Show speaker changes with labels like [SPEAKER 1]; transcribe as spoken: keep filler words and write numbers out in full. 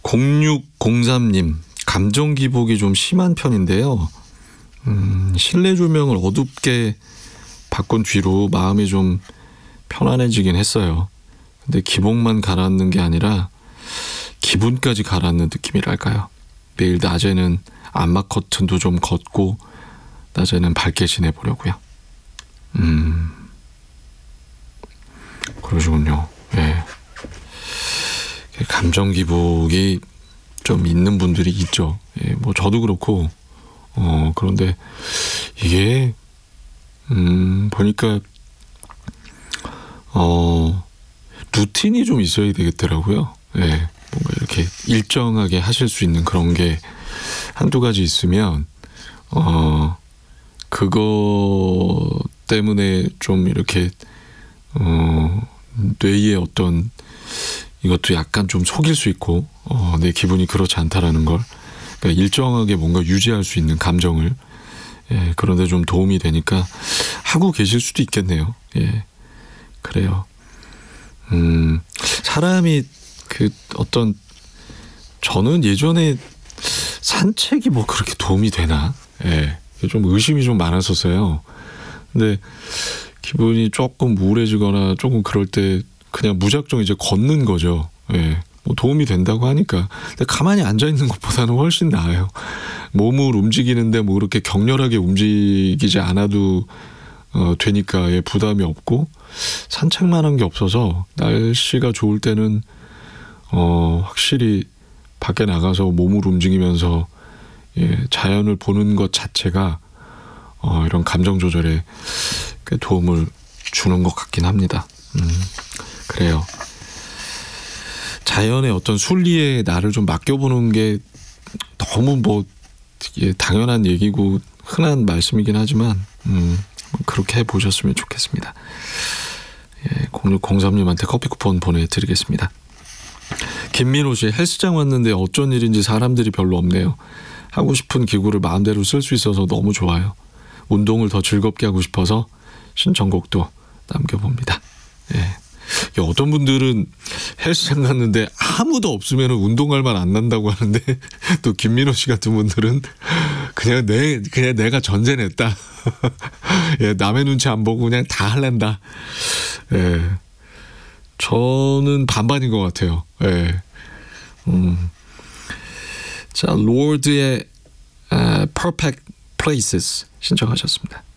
[SPEAKER 1] 공육공삼님, 감정 기복이 좀 심한 편인데요. 음, 실내 조명을 어둡게 바꾼 뒤로 마음이 좀 편안해지긴 했어요. 근데 기복만 가라앉는 게 아니라 기분까지 가라앉는 느낌이랄까요. 매일 낮에는 암막 커튼도 좀 걷고 낮에는 밝게 지내보려고요. 음, 그러시군요. 예. 감정 기복이 좀 있는 분들이 있죠. 예, 뭐 저도 그렇고, 어, 그런데 이게, 음, 보니까, 어, 루틴이 좀 있어야 되겠더라고요. 예, 뭔가 이렇게 일정하게 하실 수 있는 그런 게 한두 가지 있으면, 어, 그거 때문에 좀 이렇게, 어, 뇌의 어떤 이것도 약간 좀 속일 수 있고, 어, 내 기분이 그렇지 않다라는 걸, 그러니까 일정하게 뭔가 유지할 수 있는 감정을, 예, 그런데 좀 도움이 되니까 하고 계실 수도 있겠네요. 예, 그래요. 음, 사람이 그 어떤, 저는 예전에 산책이 뭐 그렇게 도움이 되나? 예, 좀 의심이 좀 많았었어요. 근데 기분이 조금 우울해지거나 조금 그럴 때 그냥 무작정 이제 걷는 거죠. 예, 뭐 도움이 된다고 하니까. 근데 가만히 앉아 있는 것보다는 훨씬 나아요. 몸을 움직이는데 뭐 그렇게 격렬하게 움직이지 않아도 어, 되니까 예, 부담이 없고 산책만 한 게 없어서 날씨가 좋을 때는 어, 확실히 밖에 나가서 몸을 움직이면서 예, 자연을 보는 것 자체가 어, 이런 감정 조절에 꽤 도움을 주는 것 같긴 합니다. 음, 그래요. 자연의 어떤 순리에 나를 좀 맡겨보는 게 너무 뭐 예, 당연한 얘기고 흔한 말씀이긴 하지만 음, 그렇게 해보셨으면 좋겠습니다. 예, 공육공삼님한테 커피 쿠폰 보내드리겠습니다. 김민호 씨, 헬스장 왔는데 어쩐 일인지 사람들이 별로 없네요. 하고 싶은 기구를 마음대로 쓸 수 있어서 너무 좋아요. 운동을 더 즐겁게 하고 싶어서 신청곡도 남겨봅니다. 예. 어떤 분들은 헬스장 갔는데 아무도 없으면 운동할 만 안 난다고 하는데 또 김민호 씨 같은 분들은 그냥 내 그냥 내가 전제 냈다. 예, 남의 눈치 안 보고 그냥 다 할랜다. 예. 저는 반반인 것 같아요. 예. 음. 자, 로드의 uh, Perfect Places 신청하셨습니다.